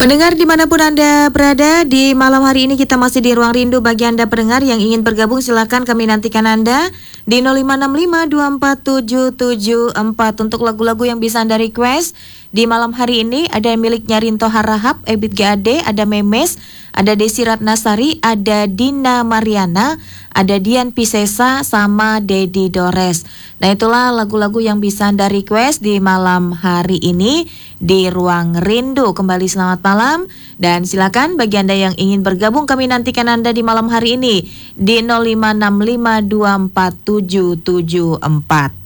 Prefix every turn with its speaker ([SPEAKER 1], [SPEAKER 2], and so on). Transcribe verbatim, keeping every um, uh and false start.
[SPEAKER 1] Pendengar dimanapun Anda berada, di malam hari ini kita masih di Ruang Rindu. Bagi Anda pendengar yang ingin bergabung, silakan kami nantikan Anda di nol lima enam lima dua empat tujuh tujuh empat untuk lagu-lagu yang bisa Anda request. Di malam hari ini ada miliknya Rinto Harahap, Ebit G A D, ada Memes, ada Desi Ratnasari, ada Dina Mariana, ada Dian Pisesa, sama Dedi Dores. Nah, itulah lagu-lagu yang bisa Anda request di malam hari ini di Ruang Rindu. Kembali selamat malam dan silakan bagi Anda yang ingin bergabung, kami nantikan Anda di malam hari ini di nol lima enam lima dua empat tujuh tujuh empat.